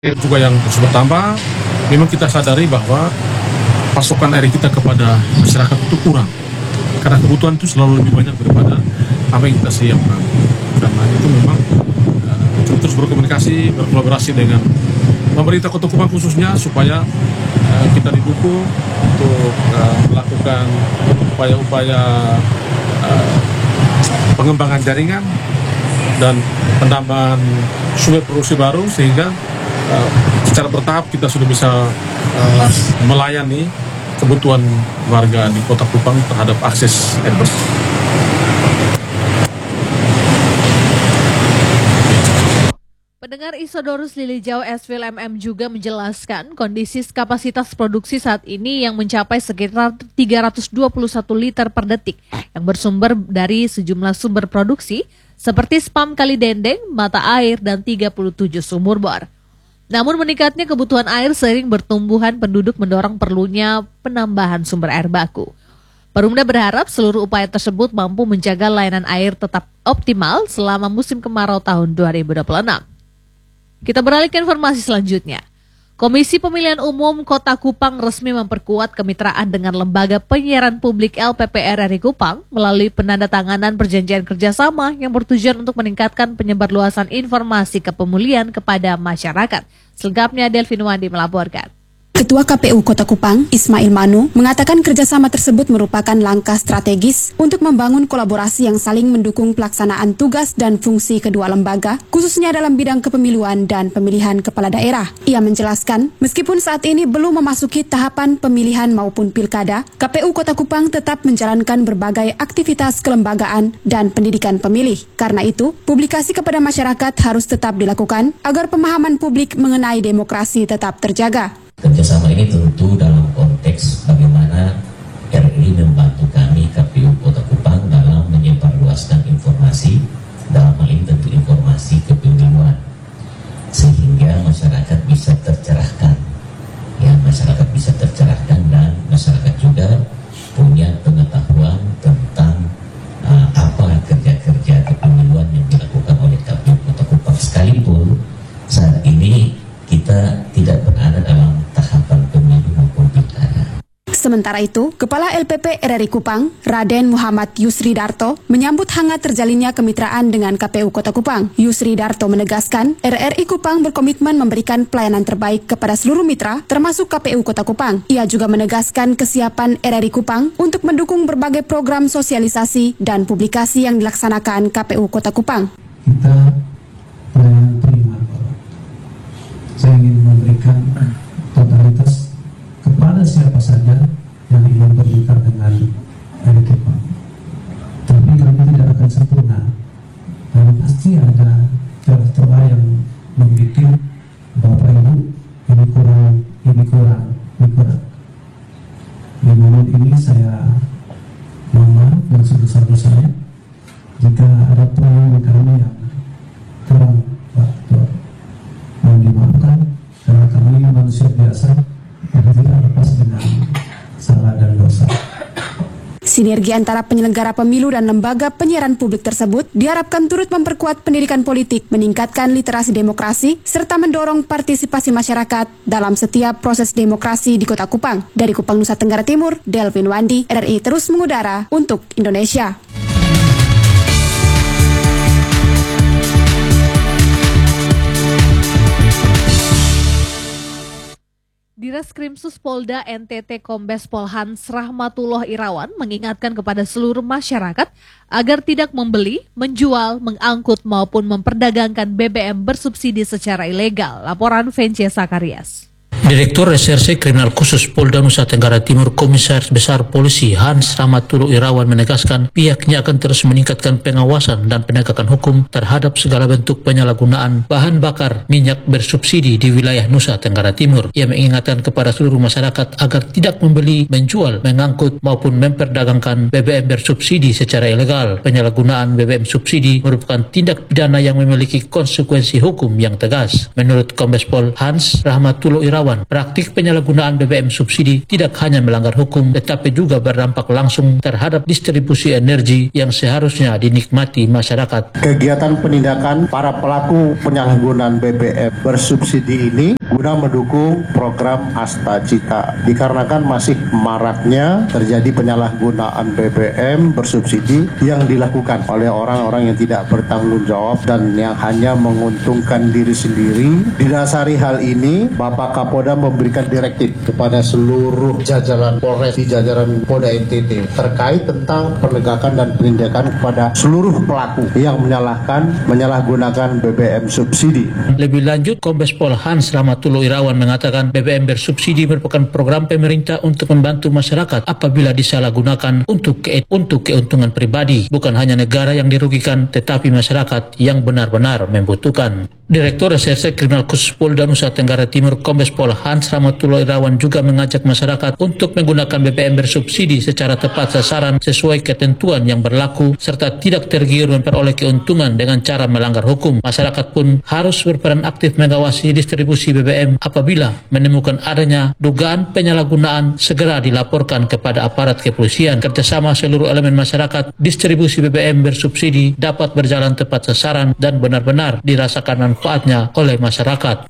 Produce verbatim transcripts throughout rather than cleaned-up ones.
juga yang terus bertambah, memang kita sadari bahwa pasokan air kita kepada masyarakat itu kurang. Karena kebutuhan itu selalu lebih banyak daripada apa yang kita siapkan. Karena itu memang uh, terus berkomunikasi, berkolaborasi dengan pemerintah Kota Kupang khususnya supaya uh, kita didukung untuk uh, melakukan upaya-upaya uh, pengembangan jaringan dan penambahan sumber produksi baru sehingga Uh, secara bertahap kita sudah bisa uh, melayani kebutuhan warga di Kota Kupang terhadap akses air bersih. Pendengar Isodorus Lilijau Esvil M M juga menjelaskan kondisi kapasitas produksi saat ini yang mencapai sekitar tiga ratus dua puluh satu liter per detik yang bersumber dari sejumlah sumber produksi seperti Spam Kali Dendeng, mata air, dan tiga puluh tujuh sumur bor. Namun meningkatnya kebutuhan air seiring bertumbuhan penduduk mendorong perlunya penambahan sumber air baku. Perumda berharap seluruh upaya tersebut mampu menjaga layanan air tetap optimal selama musim kemarau tahun dua ribu dua puluh enam. Kita beralih ke informasi selanjutnya. Komisi Pemilihan Umum Kota Kupang resmi memperkuat kemitraan dengan Lembaga Penyiaran Publik L P P R R I Kupang melalui penandatanganan perjanjian kerjasama yang bertujuan untuk meningkatkan penyebarluasan informasi kepemilihan kepada masyarakat. Selengkapnya Delvin Wandi melaporkan. Ketua K P U Kota Kupang, Ismail Manu, mengatakan kerjasama tersebut merupakan langkah strategis untuk membangun kolaborasi yang saling mendukung pelaksanaan tugas dan fungsi kedua lembaga, khususnya dalam bidang kepemiluan dan pemilihan kepala daerah. Ia menjelaskan, meskipun saat ini belum memasuki tahapan pemilihan maupun pilkada, K P U Kota Kupang tetap menjalankan berbagai aktivitas kelembagaan dan pendidikan pemilih. Karena itu, publikasi kepada masyarakat harus tetap dilakukan agar pemahaman publik mengenai demokrasi tetap terjaga. Kerjasama ini tentu dalam konteks bagaimana R I membantu kami K P U Kota Kupang dalam menyebarluaskan informasi, dalam hal ini tentu informasi kepemiluan, sehingga masyarakat bisa tercerahkan, ya masyarakat bisa tercerahkan dan masyarakat juga punya pengetahuan tentang uh, apa kerja-kerja kepemiluan yang dilakukan oleh K P U Kota Kupang, sekalipun saat ini kita tidak berada dalam tahapan pemilu maupun pilkada. Sementara itu, Kepala L P P R R I Kupang, Raden Muhammad Yusri Darto, menyambut hangat terjalinnya kemitraan dengan K P U Kota Kupang. Yusri Darto menegaskan, R R I Kupang berkomitmen memberikan pelayanan terbaik kepada seluruh mitra, termasuk K P U Kota Kupang. Ia juga menegaskan kesiapan R R I Kupang untuk mendukung berbagai program sosialisasi dan publikasi yang dilaksanakan K P U Kota Kupang. Kita pelayanan prima. Saya ingin memberikan totalitas kepada siapa saja yang ingin berbicara dengan R R I Kupang. Tapi kami tidak akan sempurna. Dan pasti ada celah-celah yang membuat Bapak Ibu ini kurang, ini kurang, ini kurang. Di momen ini saya mohon maaf dan sebesar saya jika ada pelayanan kami yang kurang faktor. Mohon dimaafkan karena kami manusia biasa yang tidak lepas dengan salah dan dosa. Sinergi antara penyelenggara pemilu dan lembaga penyiaran publik tersebut diharapkan turut memperkuat pendidikan politik, meningkatkan literasi demokrasi, serta mendorong partisipasi masyarakat dalam setiap proses demokrasi di Kota Kupang. Dari Kupang, Nusa Tenggara Timur, Delvin Wandi, R R I terus mengudara untuk Indonesia. Direskrimsus Polda N T T Kombes Pol Hans Rahmatullah Irawan mengingatkan kepada seluruh masyarakat agar tidak membeli, menjual, mengangkut maupun memperdagangkan B B M bersubsidi secara ilegal. Laporan Vence Sakarias. Direktur Reserse Kriminal Khusus Polda Nusa Tenggara Timur Komisaris Besar Polisi Hans Rahmatullah Irawan menegaskan pihaknya akan terus meningkatkan pengawasan dan penegakan hukum terhadap segala bentuk penyalahgunaan bahan bakar minyak bersubsidi di wilayah Nusa Tenggara Timur. Ia mengingatkan kepada seluruh masyarakat agar tidak membeli, menjual, mengangkut maupun memperdagangkan B B M bersubsidi secara ilegal. Penyalahgunaan B B M subsidi merupakan tindak pidana yang memiliki konsekuensi hukum yang tegas. Menurut Kombes Pol Hans Rahmatullah Irawan, Irawan, praktik penyalahgunaan B B M subsidi tidak hanya melanggar hukum tetapi juga berdampak langsung terhadap distribusi energi yang seharusnya dinikmati masyarakat. Kegiatan penindakan para pelaku penyalahgunaan B B M bersubsidi ini guna mendukung program Asta Cita dikarenakan masih maraknya terjadi penyalahgunaan B B M bersubsidi yang dilakukan oleh orang-orang yang tidak bertanggung jawab dan yang hanya menguntungkan diri sendiri. Didasari hal ini, Bapak Kapolda memberikan direktif kepada seluruh jajaran Polres di jajaran Polda N T T terkait tentang penegakan dan penindakan kepada seluruh pelaku yang menyalahkan menyalahgunakan B B M subsidi. Lebih lanjut, Kombes Pol Hans Rahmatullah Irawan mengatakan B B M bersubsidi merupakan program pemerintah untuk membantu masyarakat apabila disalahgunakan untuk ke untuk keuntungan pribadi. Bukan hanya negara yang dirugikan, tetapi masyarakat yang benar-benar membutuhkan. Direktur Reserse Kriminal Khusus Polda Nusa Tenggara Timur Kombes Pol Hans Rahmatullah Irawan juga mengajak masyarakat untuk menggunakan B B M bersubsidi secara tepat sasaran sesuai ketentuan yang berlaku serta tidak tergiur memperoleh keuntungan dengan cara melanggar hukum. Masyarakat pun harus berperan aktif mengawasi distribusi B B M. Apabila menemukan adanya dugaan penyalahgunaan, segera dilaporkan kepada aparat kepolisian. Kerjasama seluruh elemen masyarakat, distribusi B B M bersubsidi dapat berjalan tepat sasaran dan benar-benar dirasakan manfaatnya oleh masyarakat.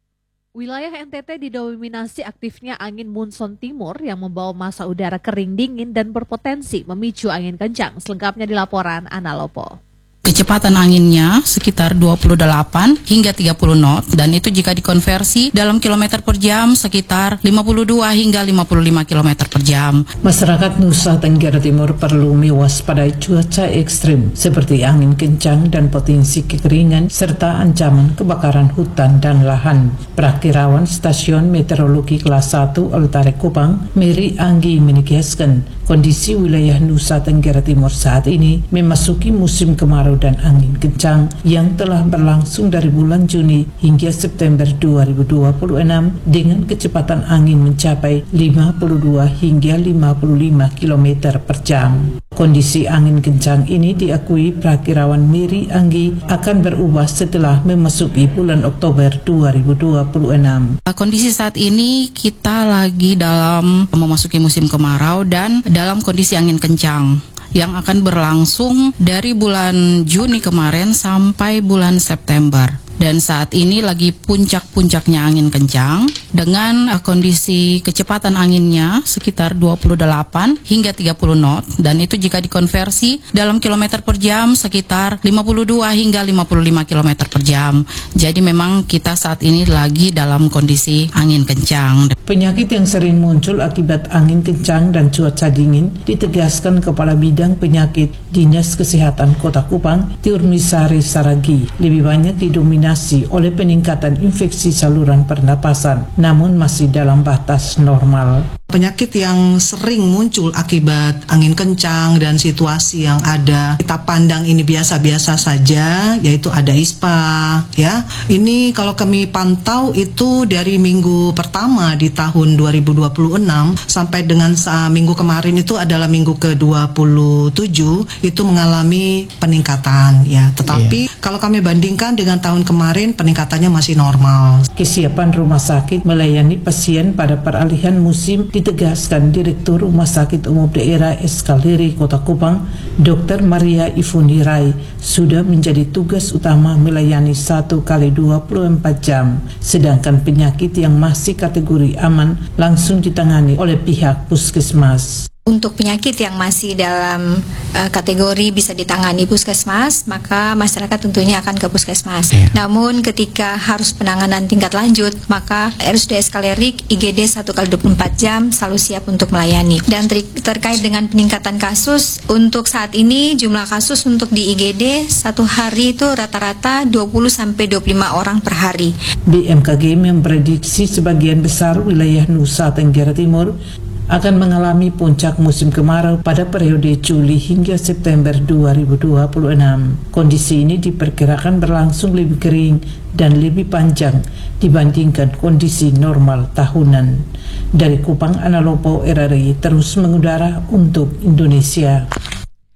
Wilayah N T T didominasi aktifnya angin monsun timur yang membawa massa udara kering dingin dan berpotensi memicu angin kencang. Selengkapnya di laporan Analopo. Kecepatan anginnya sekitar dua puluh delapan hingga tiga puluh knot dan itu jika dikonversi dalam kilometer per jam sekitar lima puluh dua hingga lima puluh lima kilometer per jam. Masyarakat Nusa Tenggara Timur perlu mewaspadai cuaca ekstrim seperti angin kencang dan potensi kekeringan serta ancaman kebakaran hutan dan lahan. Prakirawan Stasiun Meteorologi Kelas satu Altare Kupang, Mary Anggi menegaskan kondisi wilayah Nusa Tenggara Timur saat ini memasuki musim kemarau dan angin kencang yang telah berlangsung dari bulan Juni hingga September dua ribu dua puluh enam dengan kecepatan angin mencapai lima puluh dua hingga lima puluh lima kilometer per jam. Kondisi angin kencang ini diakui Prakirawan Mary Anggi akan berubah setelah memasuki bulan Oktober dua ribu dua puluh enam. Kondisi saat ini kita lagi dalam memasuki musim kemarau dan dalam kondisi angin kencang yang akan berlangsung dari bulan Juni kemarin sampai bulan September. Dan saat ini lagi puncak-puncaknya angin kencang dengan uh, kondisi kecepatan anginnya sekitar dua puluh delapan hingga tiga puluh knot dan itu jika dikonversi dalam kilometer per jam sekitar lima puluh dua hingga lima puluh lima kilometer per jam. Jadi memang kita saat ini lagi dalam kondisi angin kencang. Penyakit yang sering muncul akibat angin kencang dan cuaca dingin ditegaskan Kepala Bidang Penyakit Dinas Kesehatan Kota Kupang, Tiurmisari Saragi, lebih banyak didominasi oleh peningkatan infeksi saluran pernapasan, namun masih dalam batas normal. Penyakit yang sering muncul akibat angin kencang dan situasi yang ada kita pandang ini biasa-biasa saja, yaitu ada ispa, ya. Ini kalau kami pantau itu dari minggu pertama di tahun dua ribu dua puluh enam sampai dengan uh, minggu kemarin itu adalah minggu ke dua puluh tujuh itu mengalami peningkatan, ya. Tetapi yeah. kalau kami bandingkan dengan tahun kemarin peningkatannya masih normal. Kesiapan rumah sakit melayani pasien pada peralihan musim ditegaskan Direktur Rumah Sakit Umum Daerah Eskaliri Kota Kupang, Dokter Maria Ifunirai, sudah menjadi tugas utama melayani satu kali dua puluh empat jam, sedangkan penyakit yang masih kategori aman langsung ditangani oleh pihak puskesmas. Untuk penyakit yang masih dalam uh, kategori bisa ditangani puskesmas, maka masyarakat tentunya akan ke puskesmas. Yeah. Namun ketika harus penanganan tingkat lanjut, maka R S U D Eskalerik I G D satu kali dua puluh empat jam selalu siap untuk melayani. Dan ter- terkait dengan peningkatan kasus, untuk saat ini jumlah kasus untuk di I G D satu hari itu rata-rata dua puluh sampai dua puluh lima orang per hari. B M K G memprediksi sebagian besar wilayah Nusa Tenggara Timur akan mengalami puncak musim kemarau pada periode Juli hingga September dua ribu dua puluh enam. Kondisi ini diperkirakan berlangsung lebih kering dan lebih panjang dibandingkan kondisi normal tahunan. Dari Kupang, Analopo R R I terus mengudara untuk Indonesia.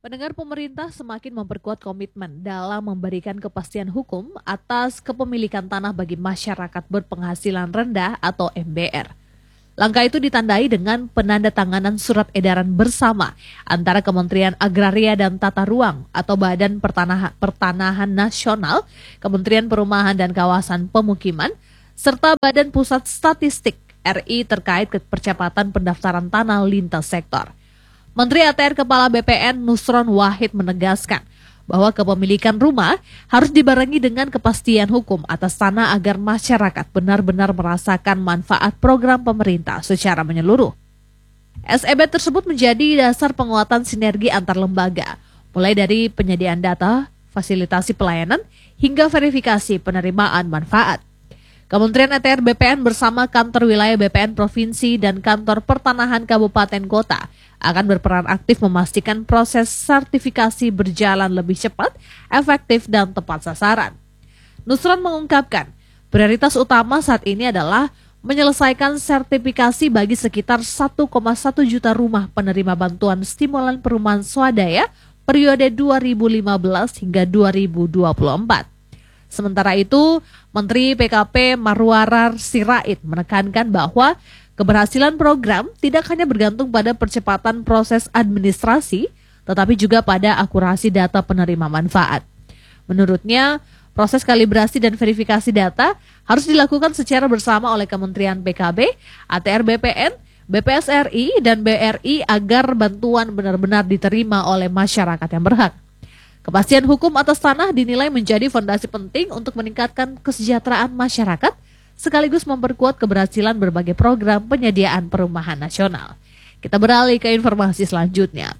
Pendengar, pemerintah semakin memperkuat komitmen dalam memberikan kepastian hukum atas kepemilikan tanah bagi masyarakat berpenghasilan rendah atau M B R. Langkah itu ditandai dengan penandatanganan surat edaran bersama antara Kementerian Agraria dan Tata Ruang atau Badan Pertanahan, Pertanahan Nasional, Kementerian Perumahan dan Kawasan Pemukiman, serta Badan Pusat Statistik R I terkait percepatan pendaftaran tanah lintas sektor. Menteri A T R Kepala B P N Nusron Wahid menegaskan bahwa kepemilikan rumah harus dibarengi dengan kepastian hukum atas tanah agar masyarakat benar-benar merasakan manfaat program pemerintah secara menyeluruh. S E B tersebut menjadi dasar penguatan sinergi antar lembaga, mulai dari penyediaan data, fasilitasi pelayanan, hingga verifikasi penerimaan manfaat. Kementerian A T R B P N bersama kantor wilayah B P N Provinsi dan kantor pertanahan Kabupaten Kota akan berperan aktif memastikan proses sertifikasi berjalan lebih cepat, efektif, dan tepat sasaran. Nusron mengungkapkan, prioritas utama saat ini adalah menyelesaikan sertifikasi bagi sekitar satu koma satu juta rumah penerima bantuan stimulan perumahan swadaya periode dua ribu lima belas hingga dua ribu dua puluh empat. Sementara itu, Menteri P K P Marwarar Sirait menekankan bahwa keberhasilan program tidak hanya bergantung pada percepatan proses administrasi, tetapi juga pada akurasi data penerima manfaat. Menurutnya, proses kalibrasi dan verifikasi data harus dilakukan secara bersama oleh Kementerian P K B, A T R B P N, B P S R I, dan B R I agar bantuan benar-benar diterima oleh masyarakat yang berhak. Kepastian hukum atas tanah dinilai menjadi fondasi penting untuk meningkatkan kesejahteraan masyarakat, sekaligus memperkuat keberhasilan berbagai program penyediaan perumahan nasional. Kita beralih ke informasi selanjutnya.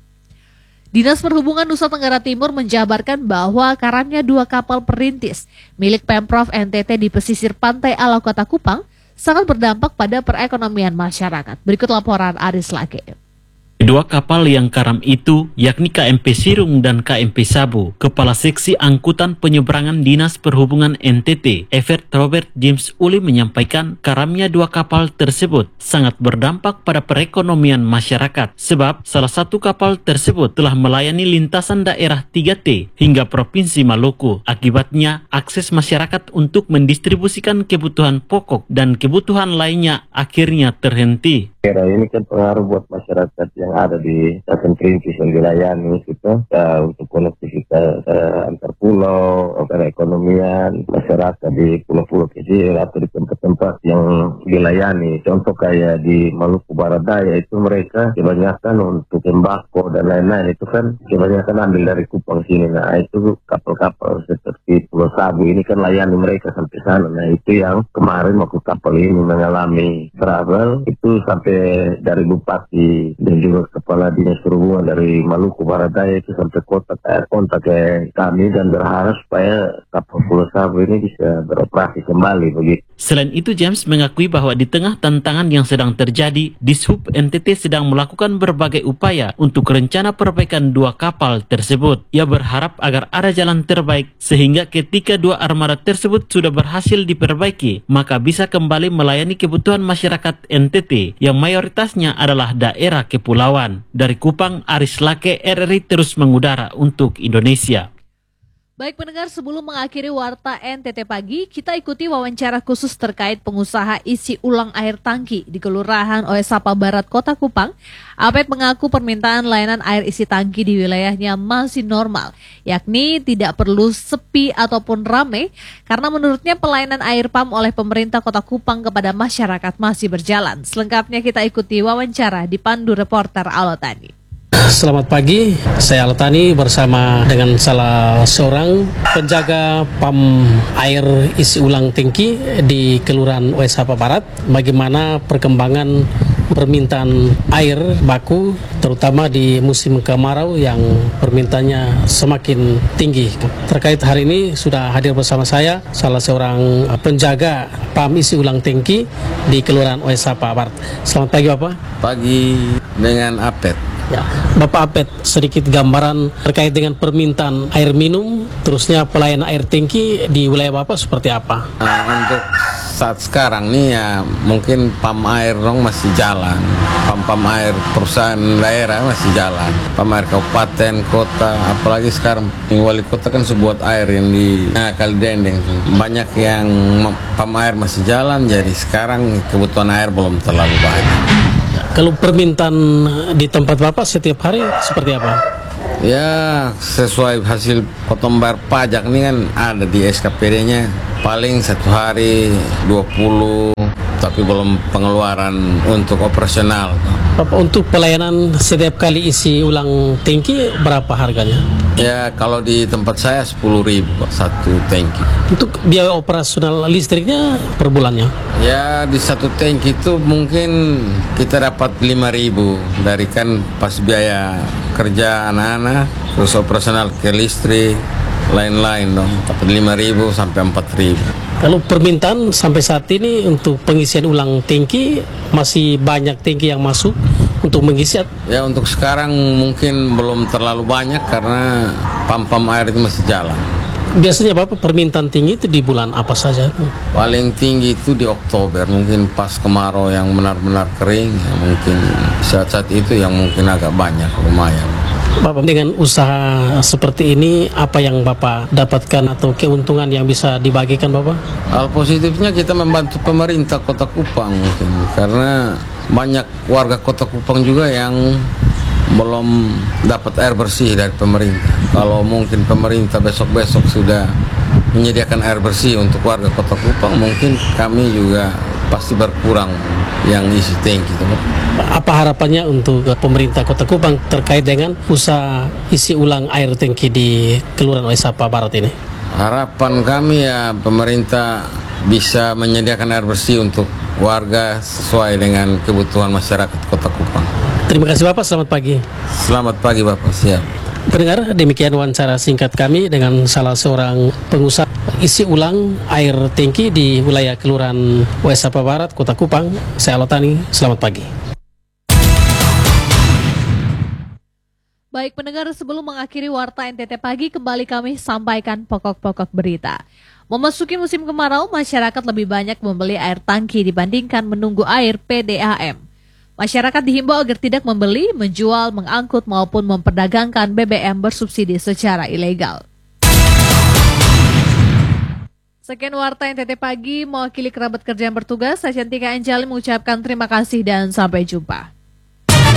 Dinas Perhubungan Nusa Tenggara Timur menjabarkan bahwa karamnya dua kapal perintis milik Pemprov N T T di pesisir pantai Alau Kota Kupang sangat berdampak pada perekonomian masyarakat. Berikut laporan Aris Lake. Dua kapal yang karam itu, yakni K M P Sirung dan K M P Sabu, Kepala Seksi Angkutan Penyeberangan Dinas Perhubungan N T T, Evert Robert James Uli menyampaikan karamnya dua kapal tersebut sangat berdampak pada perekonomian masyarakat, sebab salah satu kapal tersebut telah melayani lintasan daerah tiga T hingga Provinsi Maluku. Akibatnya, akses masyarakat untuk mendistribusikan kebutuhan pokok dan kebutuhan lainnya akhirnya terhenti. Ini kan pengaruh buat masyarakat yang ada di Selatan Perintis yang dilayani gitu, ya, untuk konektivitas uh, antar pulau, perekonomian masyarakat di pulau-pulau kecil atau di tempat-tempat yang dilayani. Contoh kayak di Maluku Barat Daya itu mereka kebanyakan untuk sembako dan lain-lain itu kan kebanyakan ambil dari Kupang sini. Nah itu kapal-kapal seperti Pulau Sabu ini kan layani mereka sampai sana. Nah itu yang kemarin waktu kapal ini mengalami trouble itu sampai dari Bupati dan juga Kepala Dinas Perhubungan dari Maluku Barat Daya itu sampai kontak eh, kontak ke kami dan berharap supaya kapal Pulau Sabu ini bisa beroperasi kembali begitu. Selain itu, James mengakui bahwa di tengah tantangan yang sedang terjadi, Dishub N T T sedang melakukan berbagai upaya untuk rencana perbaikan dua kapal tersebut. Ia berharap agar ada jalan terbaik sehingga ketika dua armada tersebut sudah berhasil diperbaiki, maka bisa kembali melayani kebutuhan masyarakat N T T yang mayoritasnya adalah daerah kepulauan. Dari Kupang, Aris Lake, R R I terus mengudara untuk Indonesia. Baik pendengar, sebelum mengakhiri Warta N T T Pagi, kita ikuti wawancara khusus terkait pengusaha isi ulang air tangki di Kelurahan Oesapa Barat, Kota Kupang. Apet mengaku permintaan layanan air isi tangki di wilayahnya masih normal, yakni tidak perlu sepi ataupun ramai, karena menurutnya pelayanan air pam oleh pemerintah Kota Kupang kepada masyarakat masih berjalan. Selengkapnya kita ikuti wawancara dipandu reporter Alotani. Selamat pagi, saya Alotani bersama dengan salah seorang penjaga pam air isi ulang tangki di Kelurahan Oesapa Barat. Bagaimana perkembangan permintaan air baku terutama di musim kemarau yang permintaannya semakin tinggi. Terkait hari ini sudah hadir bersama saya salah seorang penjaga pam isi ulang tangki di Kelurahan Oesapa Barat. Selamat pagi Bapak. Pagi dengan Apet. Ya, Bapak Apet, sedikit gambaran terkait dengan permintaan air minum, terusnya pelayanan air tangki di wilayah Bapak seperti apa? Nah, untuk saat sekarang nih ya mungkin pam air dong masih jalan, pam-pam air perusahaan daerah masih jalan, pam air kabupaten, kota, apalagi sekarang yang wali kota kan sebuah air yang di nah, Kalidendeng, banyak yang pam air masih jalan, jadi sekarang kebutuhan air belum terlalu banyak. Kalau permintaan di tempat Bapak setiap hari seperti apa? Ya sesuai hasil potong bayar pajak ini kan ada di S K P D-nya, paling satu hari dua puluh, tapi belum pengeluaran untuk operasional. Bapak, untuk pelayanan setiap kali isi ulang tangki berapa harganya? Ya kalau di tempat saya sepuluh ribu satu tangki. Untuk biaya operasional listriknya per bulannya? Ya di satu tangki itu mungkin kita dapat lima ribu dari kan pas biaya kerja anak-anak, terus operasional ke listrik, lain-lain dong, dapat lima ribu sampai empat ribu. Kalau permintaan sampai saat ini untuk pengisian ulang tangki masih banyak tangki yang masuk untuk mengisi? Ya untuk sekarang mungkin belum terlalu banyak karena pam-pam air itu masih jalan. Biasanya Bapak permintaan tinggi itu di bulan apa saja? Paling tinggi itu di Oktober, mungkin pas kemarau yang benar-benar kering, ya mungkin saat-saat itu yang mungkin agak banyak, lumayan. Bapak, dengan usaha seperti ini apa yang Bapak dapatkan atau keuntungan yang bisa dibagikan Bapak? Hal positifnya kita membantu pemerintah Kota Kupang mungkin, karena banyak warga Kota Kupang juga yang belum dapat air bersih dari pemerintah. Kalau mungkin pemerintah besok-besok sudah menyediakan air bersih untuk warga Kota Kupang, mungkin kami juga pasti berkurang yang isi tangki. Apa harapannya untuk pemerintah Kota Kupang terkait dengan usaha isi ulang air tangki di Kelurahan Oesapa Barat ini? Harapan kami ya pemerintah bisa menyediakan air bersih untuk warga sesuai dengan kebutuhan masyarakat Kota Kupang. Terima kasih Bapak, selamat pagi. Selamat pagi Bapak, siap. Pendengar, demikian wawancara singkat kami dengan salah seorang pengusaha isi ulang air tangki di wilayah Kelurahan Oesapa Barat, Kota Kupang. Saya Alotani, selamat pagi. Baik pendengar, sebelum mengakhiri Warta N T T Pagi, kembali kami sampaikan pokok-pokok berita. Memasuki musim kemarau, masyarakat lebih banyak membeli air tangki dibandingkan menunggu air P D A M. Masyarakat dihimbau agar tidak membeli, menjual, mengangkut maupun memperdagangkan B B M bersubsidi secara ilegal. Sekian Warta N T T Pagi, mewakili kerabat kerja yang bertugas, saya Cantika Anjali mengucapkan terima kasih dan sampai jumpa.